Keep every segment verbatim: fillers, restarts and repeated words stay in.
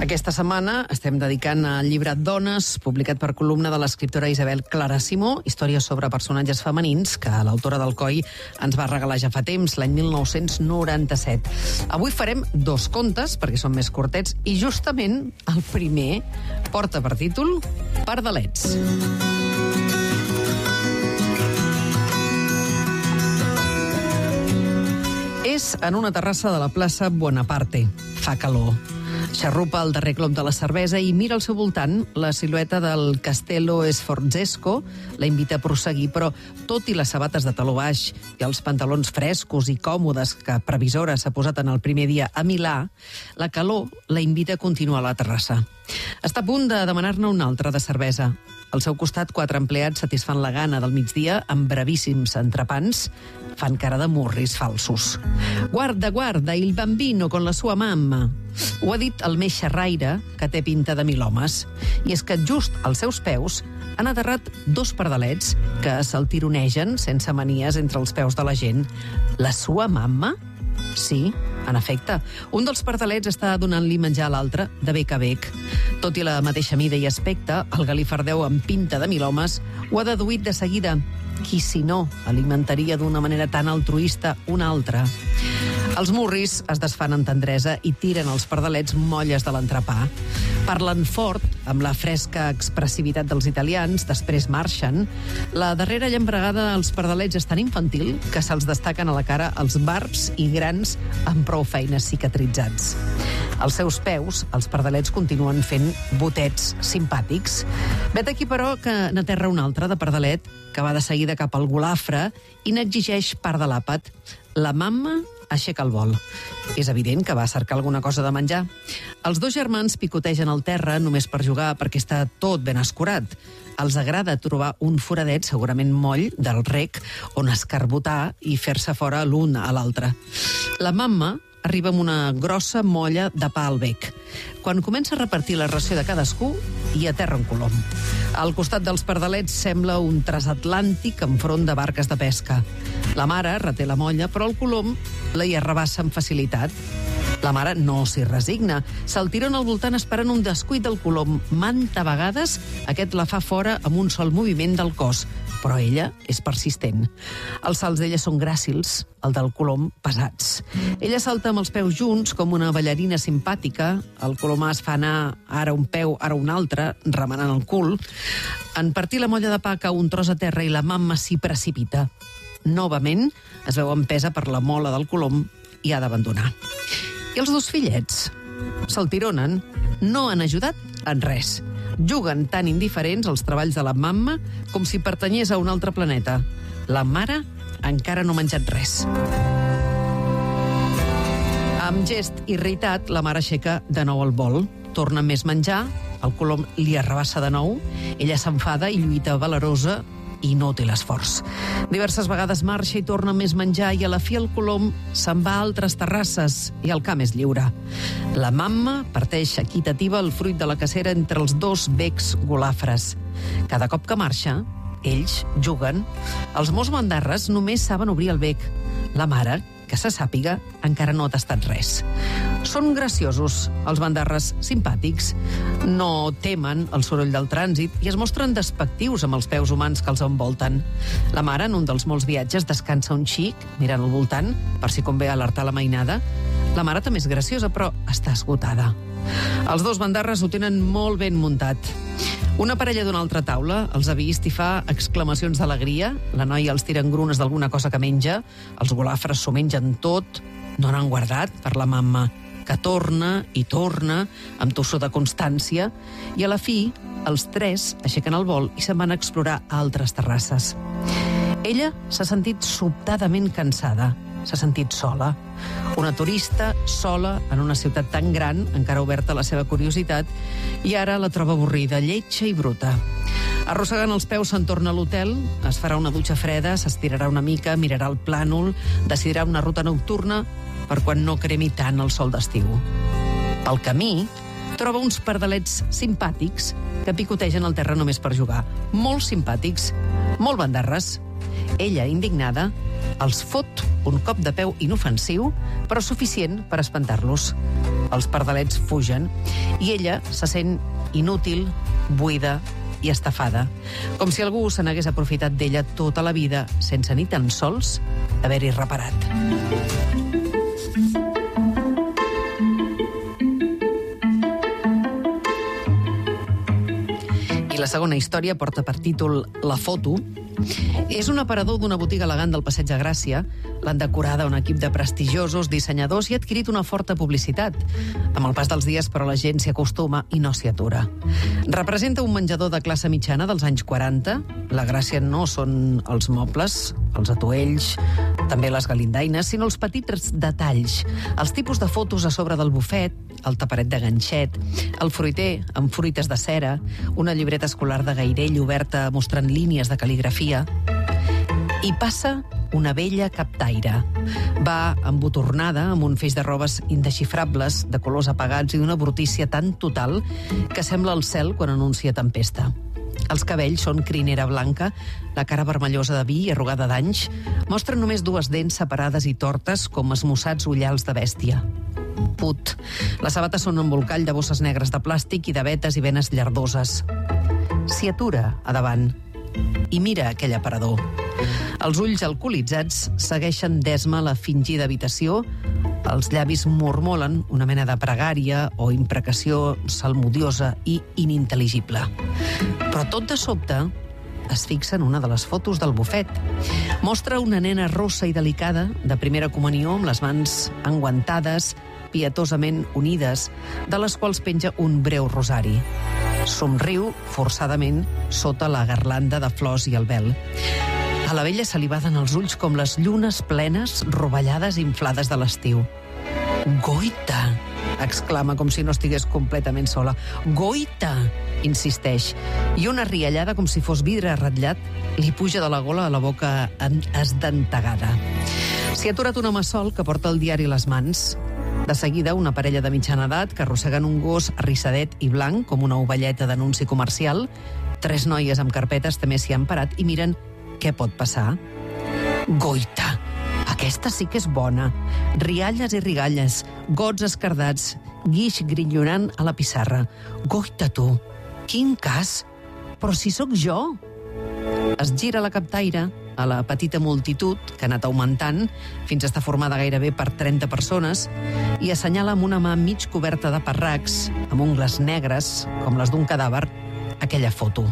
Aquesta setmana estem dedicant al llibre Dones, publicat per columna de l'escriptora Isabel Clara Simó, històries sobre personatges femenins que l'autora d'Alcoi ens va regalar ja fa temps, l'any mil nou-cents noranta-set. Avui farem dos contes, perquè són més curtets, i justament el primer porta per títol Pardalets. És en una terrassa de la plaça Bonaparte. Fa calor. Xarrupa el darrer glop de la cervesa i mira al seu voltant. La silueta del Castello Sforzesco la invita a prosseguir, però tot i les sabates de taló baix i els pantalons frescos i còmodes que previsora s'ha posat en el primer dia a Milà, la calor la invita a continuar a la terrassa. Està a punt de demanar-ne una altra de cervesa. Al seu costat, quatre empleats satisfan la gana del migdia amb bravíssims entrepans. Fan cara de murris falsos. Guarda, guarda, il bambino con la sua mamma. Ho ha dit el més xerraire, que té pinta de mil homes. I és que just als seus peus han aterrat dos pardalets que se'l tironegen sense manies entre els peus de la gent. La sua mamma? Sí, en efecte. Un dels pardalets està donant-li menjar a l'altre de bec a bec. Tot i la mateixa mida i aspecte, el galifardeu amb pinta de mil homes ho ha deduït de seguida. Qui, si no, alimentaria d'una manera tan altruista un altre? Els murris es desfan en tendresa i tiren els pardalets molles de l'entrepà. Parlen fort, amb la fresca expressivitat dels italians, després marxen. La darrera llambregada dels pardalets és tan infantil que se'ls destaquen a la cara els barbs i grans amb prou feines cicatritzats. Als seus peus, els pardalets continuen fent botets simpàtics. Vet aquí, però, que n'aterra un altre de pardalet que va de seguida cap al golafre i n'exigeix part de l'àpat. La mamma aixeca el vol. És evident que va cercar alguna cosa de menjar. Els dos germans picotegen el terra només per jugar, perquè està tot ben escurat. Els agrada trobar un foradet, segurament moll, del rec, on escarbotar i fer-se fora l'un a l'altre. La mamma arriba amb una grossa molla de pa al bec. Quan comença a repartir la ració de cadascú, hi aterra un colom. Al costat dels pardalets sembla un transatlàntic enfront de barques de pesca. La mare reté la molla, però el colom la hi arrabassa amb facilitat. La mare no s'hi resigna. Se'l tiren al voltant esperant un descuit del colom. Manta vegades aquest la fa fora amb un sol moviment del cos, però ella és persistent. Els salts d'ella són gràcils, el del colom pesats. Ella salta amb els peus junts com una ballarina simpàtica. El colomà es fa anar ara un peu, ara un altre, remenant el cul. En partir la molla de pa cau un tros a terra i la mamma s'hi precipita. Novament es veu empesa per la mola del colom i ha d'abandonar. I els dos fillets se'l tironen, no han ajudat en res. Juguen tan indiferents als treballs de la mamma com si pertanyés a un altre planeta. La mare encara no ha menjat res. Amb gest irritat, la mare aixeca de nou el bol. Torna més menjar, el colom li arrabassa de nou, ella s'enfada i lluita valerosa i no té l'esforç. Diverses vegades marxa i torna més menjar i a la fi el colom se'n va a altres terrasses i el camp és lliure. La mamma parteix equitativa el fruit de la cacera entre els dos becs golafres. Cada cop que marxa, ells juguen. Els molts bandarres només saben obrir el bec. La mare, que se sàpiga, encara no ha tastat res. Són graciosos, els bandarres, simpàtics. No temen el soroll del trànsit i es mostren despectius amb els peus humans que els envolten. La mare, en un dels molts viatges, descansa un xic, mirant al voltant, per si convé alertar la mainada. La mare també és graciosa, però està esgotada. Els dos bandarres ho tenen molt ben muntat. Una parella d'una altra taula els ha vist i fa exclamacions d'alegria. La noia els tira engrunes d'alguna cosa que menja. Els golafres s'ho mengen tot. No n'han guardat per la mamma, que torna i torna amb tossó de constància. I a la fi, els tres aixequen el vol i se'n van a explorar altres terrasses. Ella s'ha sentit sobtadament cansada. S'ha sentit sola. Una turista sola en una ciutat tan gran, encara oberta a la seva curiositat, i ara la troba avorrida, lletja i bruta. Arrossegant els peus se'n torna a l'hotel, es farà una dutxa freda, s'estirarà una mica, mirarà el plànol, decidirà una ruta nocturna per quan no cremi tant el sol d'estiu. Pel camí, troba uns pardalets simpàtics que picotegen el terra només per jugar. Molt simpàtics, molt bandarres. Ella, indignada, els fot un cop de peu inofensiu, però suficient per espantar-los. Els pardalets fugen i ella se sent inútil, buida i estafada, com si algú se n'hagués aprofitat d'ella tota la vida sense ni tan sols haver-hi reparat. I la segona història porta per títol La foto. És un aparador d'una botiga elegant del Passeig de Gràcia. L'han decorada un equip de prestigiosos dissenyadors i ha adquirit una forta publicitat. Amb el pas dels dies, però, la gent s'hi acostuma i no s'hi atura. Representa un menjador de classe mitjana dels anys quaranta. La gràcia no són els mobles, els atuells, també les galindaines, sinó els petits detalls. Els tipus de fotos a sobre del bufet, el taperet de ganxet, el fruiter amb fruites de cera, una llibreta escolar de gairell oberta mostrant línies de cal·ligrafia. I passa una vella captaire. Va embotornada amb un feix de robes indexifrables, de colors apagats i d'una brutícia tan total que sembla el cel quan anuncia tempesta. Els cabells són crinera blanca, la cara vermellosa de vi i arrugada d'anys, mostren només dues dents separades i tortes com esmussats ullals de bèstia. Put. Les sabates són un embolcall de bosses negres de plàstic i de vetes i venes llardoses. S'hi atura a davant i mira aquell aparador. Els ulls alcoholitzats segueixen d'esma la fingida habitació, els llavis mormolen una mena de pregària o imprecació salmodiosa i inintel·ligible. Però tot de sobte es fixa en una de les fotos del bufet. Mostra una nena rossa i delicada, de primera comunió, amb les mans enguantades, pietosament unides, de les quals penja un breu rosari. Somriu forçadament sota la garlanda de flors i el vel. A la vella se li baden els ulls com les llunes plenes, rovellades i inflades de l'estiu. Goita! Exclama com si no estigués completament sola. Goita! Insisteix. I una riallada com si fos vidre ratllat li puja de la gola a la boca esdentegada. S'hi ha aturat un home sol que porta el diari a les mans. De seguida, una parella de mitjana edat que arrosseguen un gos arrissadet i blanc com una ovelleta d'anunci comercial. Tres noies amb carpetes també s'hi han parat i miren què pot passar. Goita! Aquesta sí que és bona. Rialles i rigalles, gots escardats, guix grillonant a la pissarra. Goita, tu! Quin cas! Però si sóc jo! Es gira la captaire a la petita multitud que ha anat augmentant fins a estar formada gairebé per trenta persones i assenyala amb una mà mig coberta de parracs, amb ungles negres, com les d'un cadàver, aquella foto.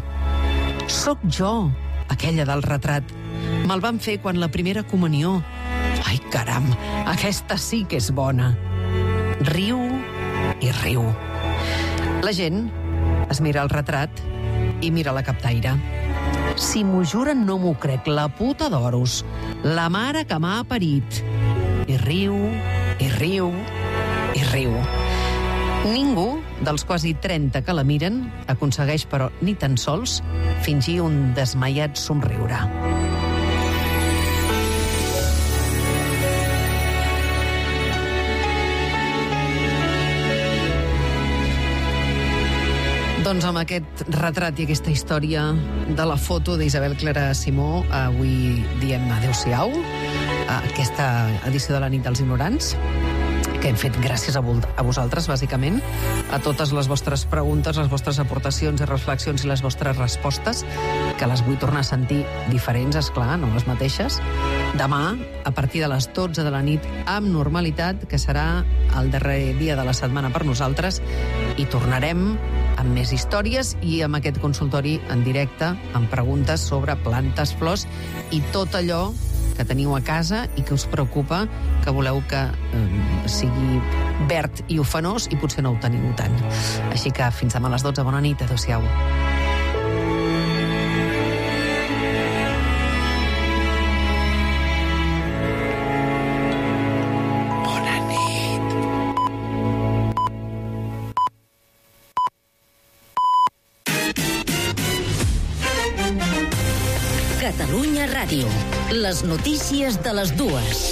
Soc jo, aquella del retrat. Me'l van fer quan la primera comunió. Ai, caram, aquesta sí que és bona. Riu i riu. La gent es mira el retrat i mira la captaire. Si m'ho juren no m'ho crec, la puta d'oros, la mare que m'ha parit. I riu, i riu, i riu. Ningú dels quasi trenta que la miren aconsegueix, però, ni tan sols fingir un desmaiat somriure. Doncs amb aquest retrat i aquesta història de la foto d'Isabel Clara Simó, avui diem adeu-siau a aquesta edició de la nit dels ignorants, que hem fet gràcies a vosaltres, bàsicament, a totes les vostres preguntes, les vostres aportacions i reflexions i les vostres respostes, que les vull tornar a sentir diferents, esclar, no les mateixes. Demà, a partir de les dotze de la nit, amb normalitat, que serà el darrer dia de la setmana per nosaltres, i tornarem amb més històries i amb aquest consultori en directe, amb preguntes sobre plantes, flors i tot allò que teniu a casa i que us preocupa, que voleu que eh, sigui verd i ufanós i potser no ho teniu tant. Així que fins demà a les dotze. Bona nit, adeu-siau. Catalunya Ràdio. Les notícies de les dues.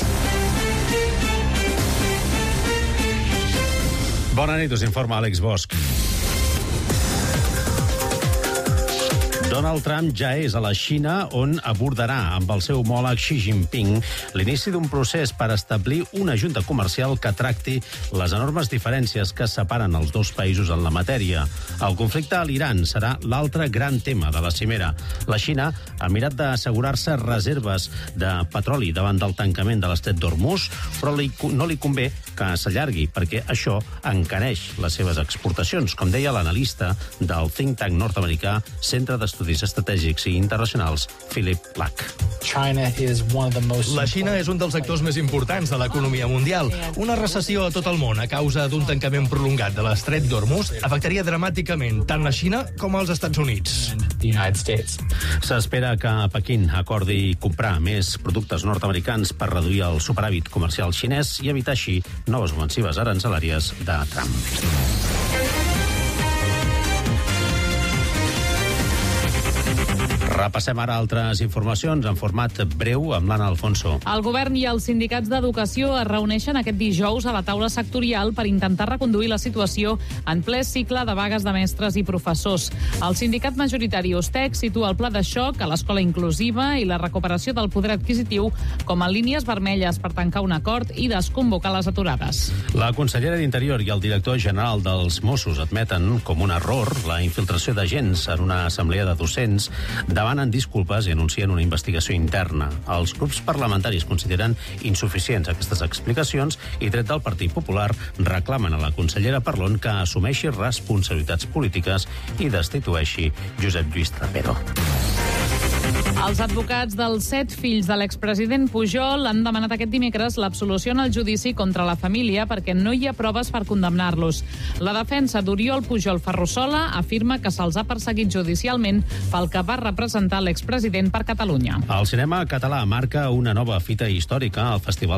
Bona nit, us informa Àlex Bosch. Donald Trump ja és a la Xina, on abordarà amb el seu homòleg Xi Jinping l'inici d'un procés per establir una junta comercial que tracti les enormes diferències que separen els dos països en la matèria. El conflicte a l'Iran serà l'altre gran tema de la cimera. La Xina ha mirat d'assegurar-se reserves de petroli davant del tancament de l'estret d'Hormuz, però li, no li convé que s'allargui, perquè això encareix les seves exportacions, com deia l'analista del think tank nord-americà Centre d'Estudis Estratègics i Internacionals, Philip Lack. La Xina és un dels actors més importants de l'economia mundial. Una recessió a tot el món a causa d'un tancament prolongat de l'estret d'Hormuz afectaria dramàticament tant la Xina com els Estats Units. S'espera que Pequín acordi comprar més productes nord-americans per reduir el superàvit comercial xinès i evitar així noves ofensives arancelàries de Trump. Repassem ara altres informacions en format breu amb l'Anna Alfonso. El govern i els sindicats d'educació es reuneixen aquest dijous a la taula sectorial per intentar reconduir la situació en ple cicle de vagues de mestres i professors. El sindicat majoritari Ustec situa el pla de xoc a l'escola inclusiva i la recuperació del poder adquisitiu com a línies vermelles per tancar un acord i desconvocar les aturades. La consellera d'Interior i el director general dels Mossos admeten com un error la infiltració d'agents en una assemblea de docents, demanen disculpes i anuncien una investigació interna. Els grups parlamentaris consideren insuficients aquestes explicacions i, tret del Partit Popular, reclamen a la consellera Parlon que assumeixi responsabilitats polítiques i destitueixi Josep Lluís Trapero. Els advocats dels set fills de l'expresident Pujol han demanat aquest dimecres l'absolució en el judici contra la família perquè no hi ha proves per condemnar-los. La defensa d'Oriol Pujol Ferrusola afirma que se'ls ha perseguit judicialment pel que va representar l'expresident per Catalunya. El cinema català marca una nova fita històrica al Festival